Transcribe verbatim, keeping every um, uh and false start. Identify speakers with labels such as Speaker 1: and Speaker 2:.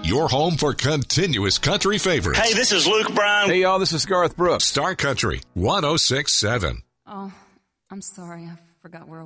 Speaker 1: your home for continuous country favorites.
Speaker 2: Hey, this is Luke Bryan.
Speaker 3: Hey, y'all, this is Garth Brooks.
Speaker 1: Star Country one oh six point seven.
Speaker 4: Oh, I'm sorry. I forgot where